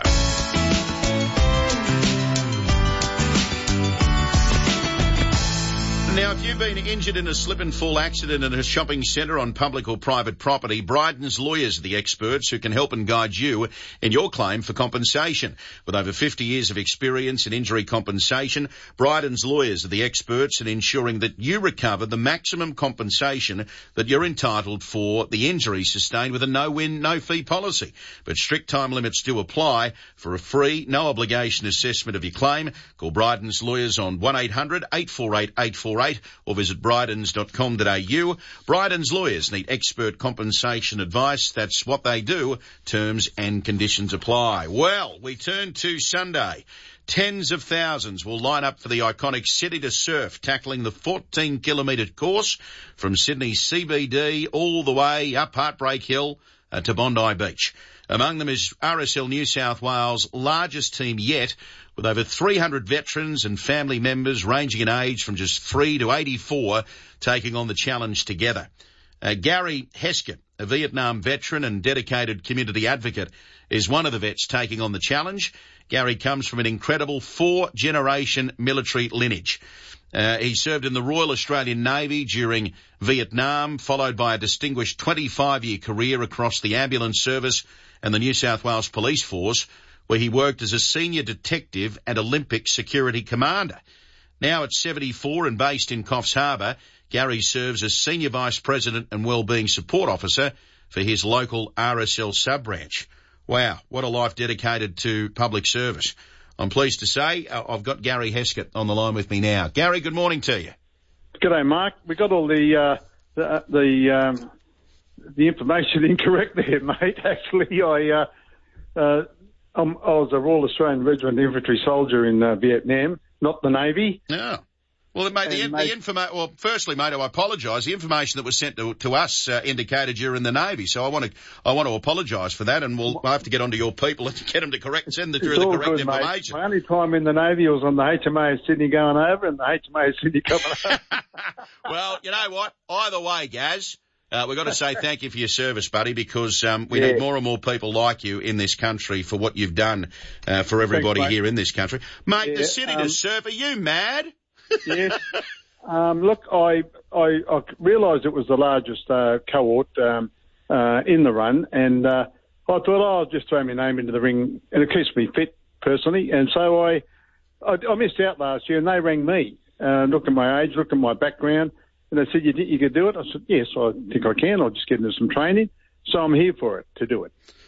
Now, if you've been injured in a slip and fall accident in a shopping centre on public or private property, Bryden's lawyers are the experts who can help and guide you in your claim for compensation. With over 50 years of experience in injury compensation, Bryden's lawyers are the experts in ensuring that you recover the maximum compensation that you're entitled for the injury sustained with a no-win, no-fee policy. But strict time limits do apply. For a free, no-obligation assessment of your claim, call Bryden's lawyers on 1-800-848-848 or visit brydens.com.au. Bryden's lawyers need expert compensation advice. That's what they do. Terms and conditions apply. Well, we turn to Sunday. Tens of thousands will line up for the iconic City to Surf, tackling the 14-kilometre course from Sydney CBD all the way up Heartbreak Hill to Bondi Beach. Among them is RSL New South Wales' largest team yet, with over 300 veterans and family members ranging in age from just 3 to 84 taking on the challenge together. Gary Heskett, a Vietnam veteran and dedicated community advocate, is one of the vets taking on the challenge. Gary comes from an incredible 4-generation military lineage. He served in the Royal Australian Navy during Vietnam, followed by a distinguished 25-year career across the ambulance service and the New South Wales Police Force, where he worked as a senior detective and Olympic security commander. Now at 74 and based in Coffs Harbour, Gary serves as Senior Vice President and Wellbeing Support Officer for his local RSL sub-branch. Wow, what a life dedicated to public service. I'm pleased to say I've got Gary Heskett on the line with me now. Gary, good morning to you. G'day, Mark. We got all the information incorrect there, mate. Actually, I was a Royal Australian Regiment Infantry soldier in Vietnam, not the Navy. Yeah. Well, mate, firstly, mate, I apologise. The information that was sent to us indicated you're in the Navy, so I want to apologise for that, and we'll have to get onto your people and get them to send through the correct information. Mate. My only time in the Navy was on the HMAS Sydney going over and the HMAS Sydney coming over. Well, you know what? Either way, Gaz, we've got to say thank you for your service, buddy, because we need more and more people like you in this country for what you've done for everybody here in this country. Mate, the City to Surf, are you mad? Yes. Look, I realised it was the largest cohort in the run, and I thought I'll just throw my name into the ring, and it keeps me fit personally. And so I missed out last year, and they rang me, looked at my age, looked at my background, and they said, "You think you could do it?" I said, "Yes, I think I can. I'll just get into some training." So I'm here for it, to do it.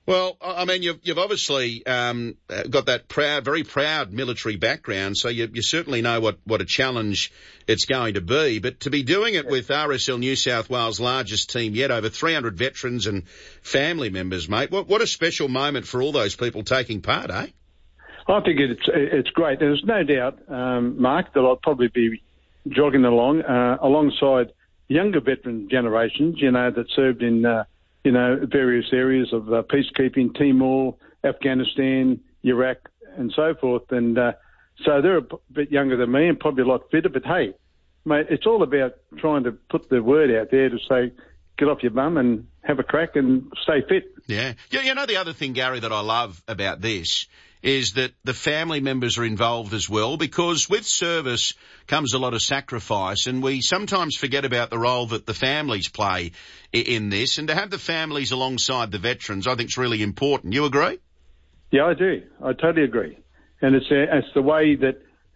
Well, I mean, you've obviously got that very proud military background, so you certainly know what a challenge it's going to be. But to be doing it with RSL New South Wales' largest team yet, over 300 veterans and family members, mate, what a special moment for all those people taking part, eh? I think it's great. There's no doubt, Mark, that I'll probably be jogging along alongside younger veteran generations, that served in various areas of peacekeeping, Timor, Afghanistan, Iraq, and so forth. And so they're a bit younger than me and probably a lot fitter. But hey, mate, it's all about trying to put the word out there to say, get off your bum and have a crack and stay fit. Yeah. The other thing, Gary, that I love about this is that the family members are involved as well, because with service comes a lot of sacrifice, and we sometimes forget about the role that the families play in this. And to have the families alongside the veterans, I think is really important. You agree? Yeah, I do. I totally agree. And it's the way that,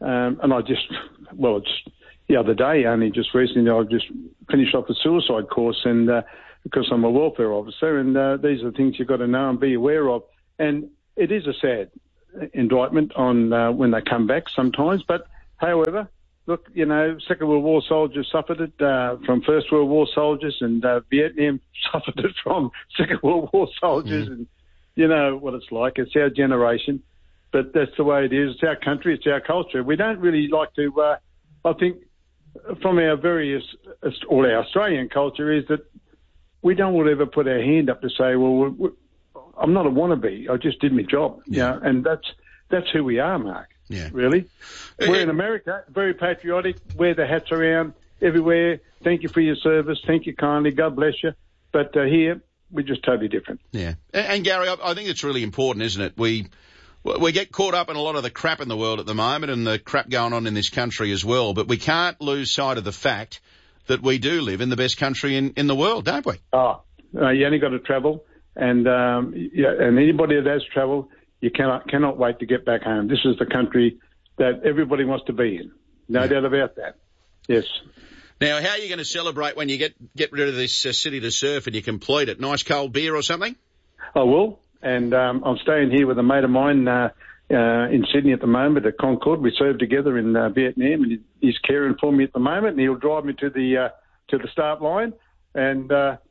it's the other day, only just recently, I just finished off a suicide course, and because I'm a welfare officer, and these are the things you've got to know and be aware of. And it is a sad indictment on when they come back sometimes. But, however, look, Second World War soldiers suffered it from First World War soldiers, and Vietnam suffered it from Second World War soldiers. And you know what it's like. It's our generation. But that's the way it is. It's our country. It's our culture. We don't really like to, I think, from our all our Australian culture, is that we don't want to ever put our hand up to say, well, I'm not a wannabe. I just did my job. Yeah. And that's who we are, Mark. Yeah. Really. We're in America, very patriotic, wear the hats around everywhere. Thank you for your service. Thank you kindly. God bless you. But here, we're just totally different. Yeah. And Gary, I think it's really important, isn't it? We get caught up in a lot of the crap in the world at the moment, and the crap going on in this country as well. But we can't lose sight of the fact that we do live in the best country in the world, don't we? Oh, you only got to travel. And anybody that has travel, you cannot wait to get back home. This is the country that everybody wants to be in. No doubt about that. Yes. Now, how are you going to celebrate when you get rid of this City to Surf and you complete it? Nice cold beer or something? I will. And I'm staying here with a mate of mine in Sydney at the moment at Concord. We served together in Vietnam, and he's caring for me at the moment, and he'll drive me to the start line. And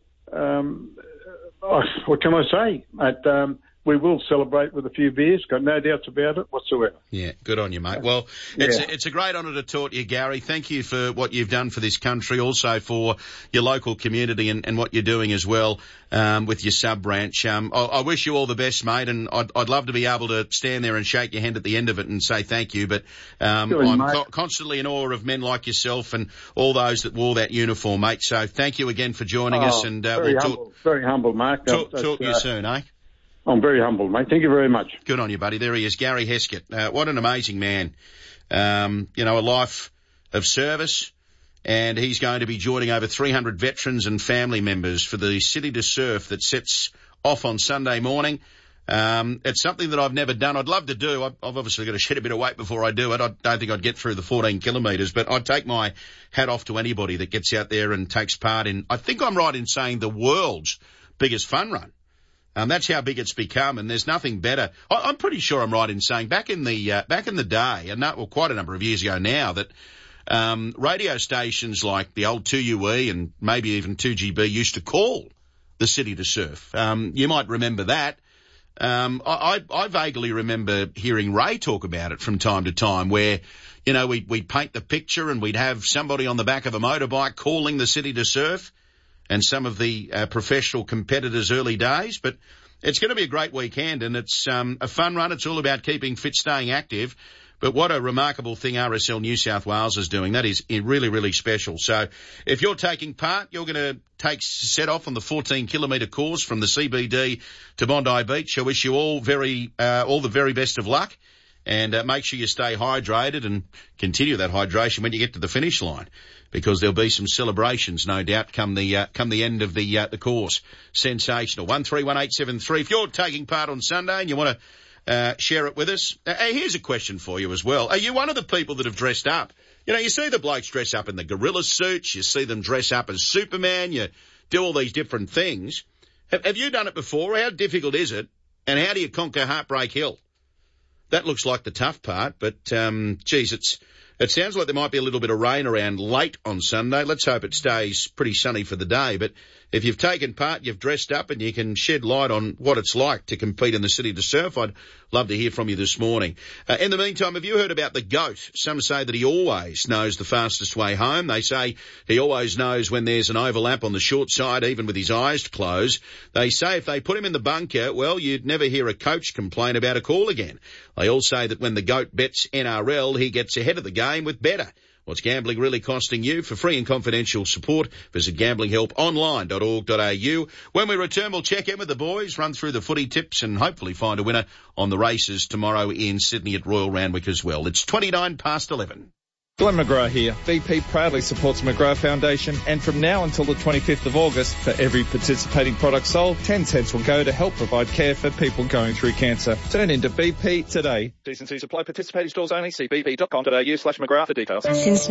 what can I say? We will celebrate with a few beers. Got no doubts about it whatsoever. Yeah, good on you, mate. Well, it's a great honour to talk to you, Gary. Thank you for what you've done for this country, also for your local community and what you're doing as well with your sub-branch. I wish you all the best, mate, and I'd love to be able to stand there and shake your hand at the end of it and say thank you, but I'm constantly in awe of men like yourself and all those that wore that uniform, mate. So thank you again for joining us, and very humble, Mark. Talk to you soon, eh? I'm very humbled, mate. Thank you very much. Good on you, buddy. There he is, Gary Heskett. What an amazing man. A life of service, and he's going to be joining over 300 veterans and family members for the City to Surf that sets off on Sunday morning. It's something that I've never done. I'd love to do. I've obviously got to shed a bit of weight before I do it. I don't think I'd get through the 14 kilometres, but I'd take my hat off to anybody that gets out there and takes part in, I think I'm right in saying, the world's biggest fun run. That's how big it's become, and there's nothing better. I'm pretty sure I'm right in saying back in the day, and quite a number of years ago now, that radio stations like the old 2UE and maybe even 2GB used to call the City to Surf. You might remember that. I vaguely remember hearing Ray talk about it from time to time, where we'd paint the picture and we'd have somebody on the back of a motorbike calling the City to Surf, and some of the professional competitors' early days. But it's going to be a great weekend, and it's a fun run. It's all about keeping fit, staying active. But what a remarkable thing RSL New South Wales is doing. That is really, really special. So if you're taking part, you're going to set off on the 14-kilometre course from the CBD to Bondi Beach. I wish you all the very best of luck. And make sure you stay hydrated and continue that hydration when you get to the finish line, because there'll be some celebrations, no doubt, come the end of the course. Sensational. 131873. If you're taking part on Sunday and you want to share it with us, here's a question for you as well. Are you one of the people that have dressed up? You see the blokes dress up in the gorilla suits. You see them dress up as Superman. You do all these different things. Have you done it before? How difficult is it? And how do you conquer Heartbreak Hill? That looks like the tough part, but, it sounds like there might be a little bit of rain around late on Sunday. Let's hope it stays pretty sunny for the day. But if you've taken part, you've dressed up and you can shed light on what it's like to compete in the City to Surf, I'd love to hear from you this morning. In the meantime, have you heard about the GOAT? Some say that he always knows the fastest way home. They say he always knows when there's an overlap on the short side, even with his eyes closed. They say if they put him in the bunker, well, you'd never hear a coach complain about a call again. They all say that when the GOAT bets NRL, he gets ahead of the game with better. What's gambling really costing you? For free and confidential support, visit gamblinghelponline.org.au. When we return, we'll check in with the boys, run through the footy tips and hopefully find a winner on the races tomorrow in Sydney at Royal Randwick as well. It's 11:29. Glenn McGrath here. BP proudly supports McGrath Foundation, and from now until the 25th of August, for every participating product sold, 10 cents will go to help provide care for people going through cancer. Turn into BP today. Decency supply, participating stores only. See bp.com.au/McGrath for details. Since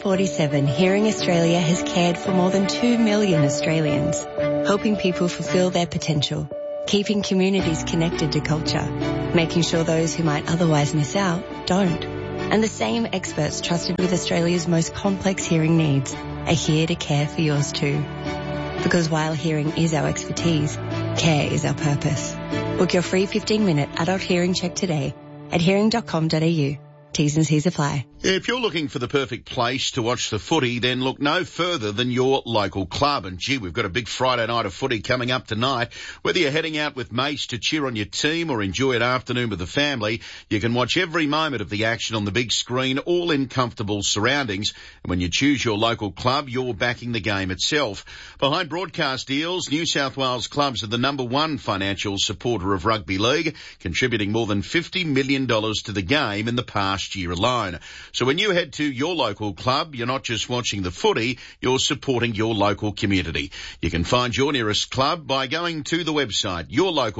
1947, Hearing Australia has cared for more than 2 million Australians, helping people fulfil their potential, keeping communities connected to culture, making sure those who might otherwise miss out don't. And the same experts trusted with Australia's most complex hearing needs are here to care for yours too. Because while hearing is our expertise, care is our purpose. Book your free 15-minute adult hearing check today at hearing.com.au. T's and C's apply. If you're looking for the perfect place to watch the footy, then look no further than your local club. And gee, we've got a big Friday night of footy coming up tonight. Whether you're heading out with mates to cheer on your team or enjoy an afternoon with the family, you can watch every moment of the action on the big screen, all in comfortable surroundings. And when you choose your local club, you're backing the game itself. Behind broadcast deals, New South Wales clubs are the #1 financial supporter of rugby league, contributing more than $50 million to the game in the past year alone. So when you head to your local club, you're not just watching the footy, you're supporting your local community. You can find your nearest club by going to the website,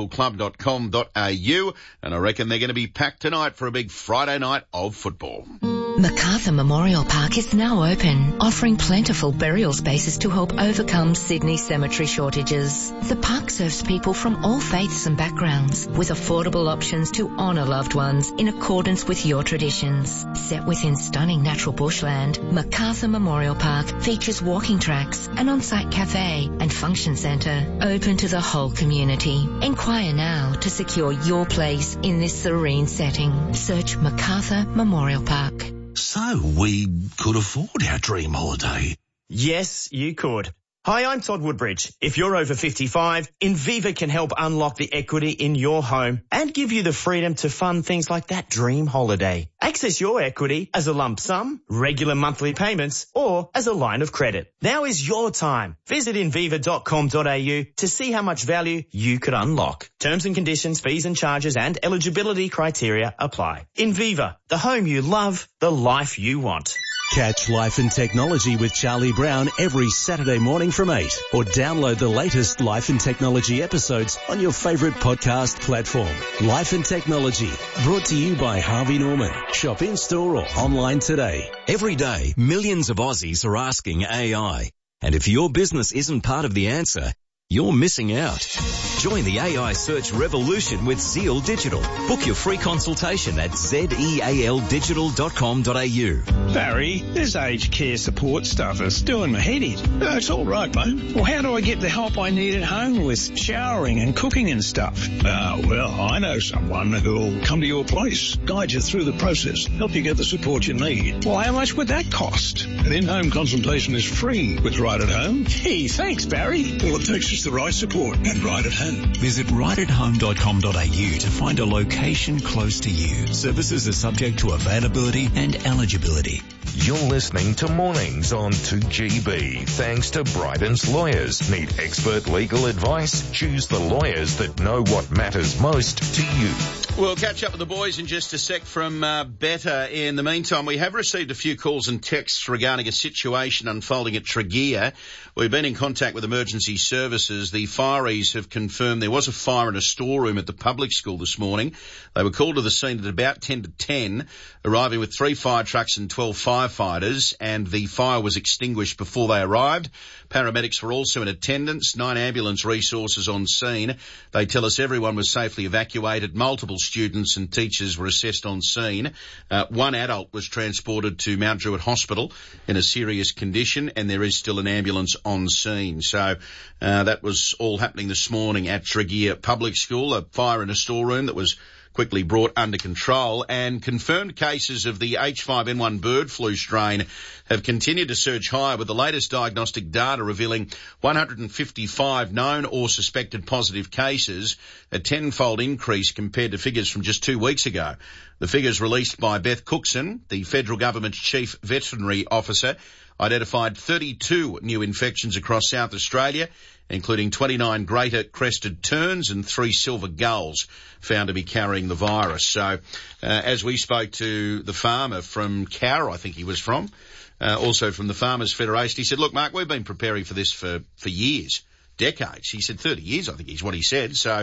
yourlocalclub.com.au, and I reckon they're going to be packed tonight for a big Friday night of football. Macarthur Memorial Park is now open, offering plentiful burial spaces to help overcome Sydney cemetery shortages. The park serves people from all faiths and backgrounds, with affordable options to honour loved ones in accordance with your traditions. Set within stunning natural bushland, Macarthur Memorial Park features walking tracks, an on-site cafe and function centre open to the whole community. Inquire now to secure your place in this serene setting. Search Macarthur Memorial Park. So we could afford our dream holiday. Yes, you could. Hi, I'm Todd Woodbridge. If you're over 55, Inviva can help unlock the equity in your home and give you the freedom to fund things like that dream holiday. Access your equity as a lump sum, regular monthly payments, or as a line of credit. Now is your time. Visit inviva.com.au to see how much value you could unlock. Terms and conditions, fees and charges and eligibility criteria apply. Inviva, the home you love, the life you want. Catch Life and Technology with Charlie Brown every Saturday morning from 8, or download the latest Life and Technology episodes on your favourite podcast platform. Life and Technology, brought to you by Harvey Norman. Shop in-store or online today. Every day, millions of Aussies are asking AI. And if your business isn't part of the answer, you're missing out. Join the AI search revolution with Zeal Digital. Book your free consultation at zealdigital.com.au. Barry, this aged care support stuff is doing my head in. No, it's all right, mate. Well, how do I get the help I need at home with showering and cooking and stuff? Well, I know someone who'll come to your place, guide you through the process, help you get the support you need. Well, how much would that cost? An in-home consultation is free with Right at Home. Gee, thanks, Barry. All it takes is the right support and Right at Home. Visit rightathome.com.au to find a location close to you. Services are subject to availability and eligibility. You're listening to Mornings on 2GB. Thanks to Bryden's Lawyers. Need expert legal advice? Choose the lawyers that know what matters most to you. We'll catch up with the boys in just a sec from Better. In the meantime, we have received a few calls and texts regarding a situation unfolding at Tregear. We've been in contact with emergency services. The fireys have confirmed there was a fire in a storeroom at the public school this morning. They were called to the scene at about 10 to 10, arriving with 3 fire trucks and 12 firefighters, and the fire was extinguished before they arrived. Paramedics were also in attendance, 9 ambulance resources on scene. They tell us everyone was safely evacuated. Multiple students and teachers were assessed on scene. 1 adult was transported to Mount Druitt Hospital in a serious condition, and there is still an ambulance on scene. So that was all happening this morning at Tregear Public School, a fire in a storeroom that was quickly brought under control, and confirmed cases of the H5N1 bird flu strain have continued to surge higher, with the latest diagnostic data revealing 155 known or suspected positive cases, a 10-fold increase compared to figures from just 2 weeks ago. The figures released by Beth Cookson, the federal government's chief veterinary officer, identified 32 new infections across South Australia, including 29 greater crested terns and 3 silver gulls found to be carrying the virus. So, as we spoke to the farmer from Cowra, I think he was from, also from the Farmers Federation, he said, look, Mark, we've been preparing for this for years, decades. He said 30 years, I think is what he said. So,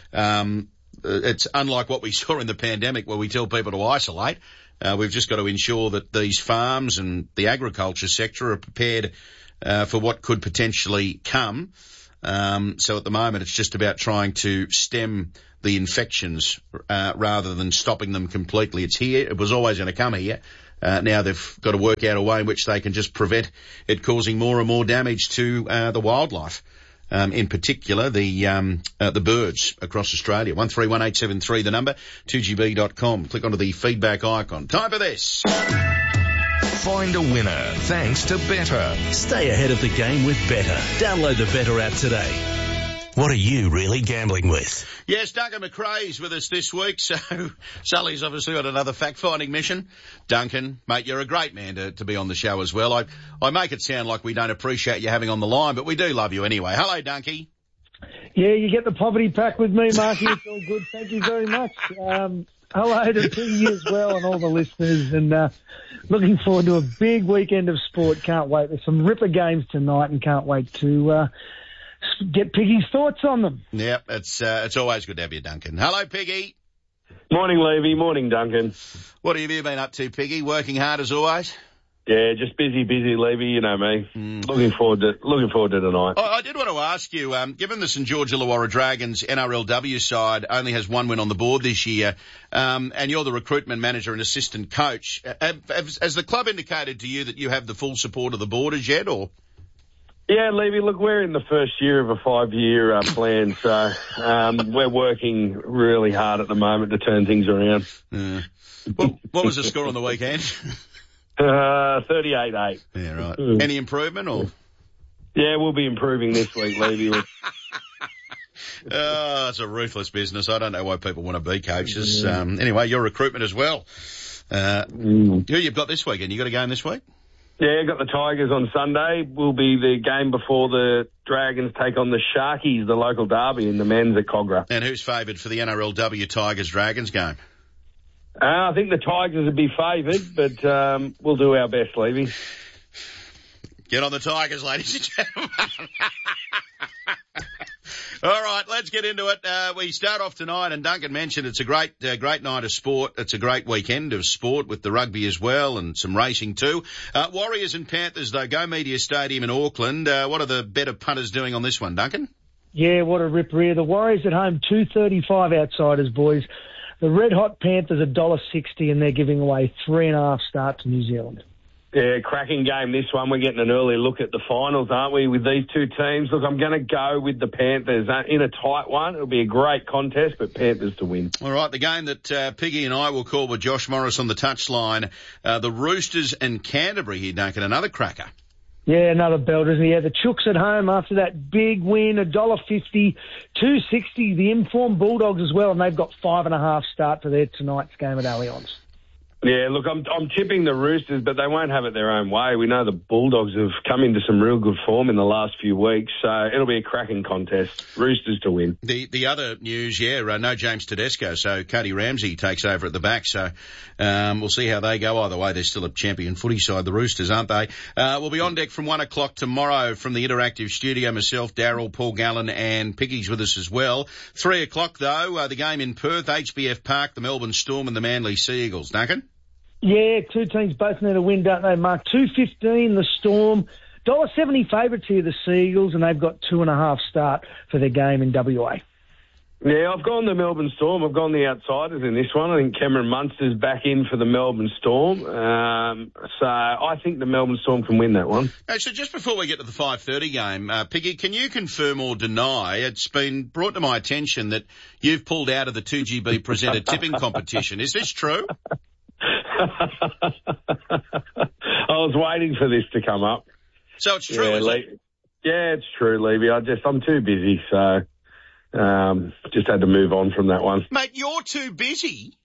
it's unlike what we saw in the pandemic where we tell people to isolate. We've just got to ensure that these farms and the agriculture sector are prepared for what could potentially come. So at the moment, it's just about trying to stem the infections rather than stopping them completely. It's here. It was always going to come here. Now they've got to work out a way in which they can just prevent it causing more and more damage to the wildlife. In particular, the birds across Australia. 131873, the number, 2GB.com. Click onto the feedback icon. Time for this. Find a winner thanks to Better. Stay ahead of the game with Better. Download the Better app today. What are you really gambling with? Yes, Duncan McRae's with us this week, so Sully's obviously got another fact-finding mission. Duncan, mate, you're a great man to be on the show as well. I make it sound like we don't appreciate you having on the line, but we do love you anyway. Hello, Dunky. Yeah, you get the poverty pack with me, Marky. It's all good. Thank you very much. Hello to you as well and all the listeners, and looking forward to a big weekend of sport. Can't wait. There's some ripper games tonight and can't wait to get Piggy's thoughts on them. Yep, it's always good to have you, Duncan. Hello, Piggy. Morning, Levy. Morning, Duncan. What have you been up to, Piggy? Working hard as always? Yeah, just busy, Levy. You know me. Looking forward to tonight. I did want to ask you, given the St George Illawarra Dragons NRLW side only has 1 win on the board this year, and you're the recruitment manager and assistant coach, has the club indicated to you that you have the full support of the board as yet, or? Yeah, Levy, look, we're in the first year of a 5-year plan, so we're working really hard at the moment to turn things around. What was the score on the weekend? 38-8. Yeah, right. Any improvement, or? Yeah, we'll be improving this week, Levy. It's a ruthless business. I don't know why people want to be coaches. Anyway, your recruitment as well. Who you've got this weekend? You got a game this week? Yeah, got the Tigers on Sunday. Will be the game before the Dragons take on the Sharkies, the local derby in the men's at Cogra. And who's favoured for the NRLW Tigers-Dragons game? I think the Tigers would be favoured, but we'll do our best, Levy. Get on the Tigers, ladies and gentlemen. All right, let's get into it. We start off tonight, and Duncan mentioned it's a great night of sport. It's a great weekend of sport with the rugby as well and some racing too. Warriors and Panthers, though, Go Media Stadium in Auckland. What are the better punters doing on this one, Duncan? Yeah, what a ripper here. The Warriors at home, 235 outsiders, boys. The Red Hot Panthers, $1.60, and they're giving away 3.5 start to New Zealand. Yeah, cracking game, this one. We're getting an early look at the finals, aren't we, with these two teams? Look, I'm going to go with the Panthers in a tight one. It'll be a great contest, but Panthers to win. All right, the game that Piggy and I will call with Josh Morris on the touchline, the Roosters and Canterbury here, Duncan, another cracker. Yeah, another belter. Yeah, the Chooks at home after that big win, $1.50, $2.60. The informed Bulldogs as well, and they've got 5.5 start for their tonight's game at Allianz. Yeah, look, I'm tipping the Roosters, but they won't have it their own way. We know the Bulldogs have come into some real good form in the last few weeks, so it'll be a cracking contest. Roosters to win. The other news, no James Tedesco, so Cody Ramsey takes over at the back, so we'll see how they go. Either way, they're still a champion footy side, the Roosters, aren't they? We'll be on deck from 1 o'clock tomorrow from the interactive studio. Myself, Daryl, Paul Gallen and Piggy's with us as well. 3 o'clock, though, the game in Perth, HBF Park, the Melbourne Storm and the Manly Sea Eagles. Duncan? Yeah, two teams both need a win, don't they, Mark? 2.15, the Storm. $1.70 favourites here, the Seagulls, and they've got 2.5 start for their game in WA. Yeah, I've gone the Melbourne Storm. I've gone the outsiders in this one. I think Cameron Munster's back in for the Melbourne Storm. So I think the Melbourne Storm can win that one. So just before we get to the 5:30 game, Piggy, can you confirm or deny, it's been brought to my attention that you've pulled out of the 2GB presenter tipping competition. Is this true? I was waiting for this to come up. So it's true, is it? Yeah, it's true, Levy. I'm too busy, so just had to move on from that one. Mate, you're too busy?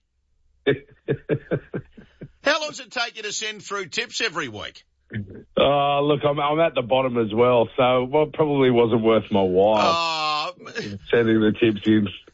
How long does it take you to send through tips every week? Look, I'm at the bottom as well, so it probably wasn't worth my while sending the tips in.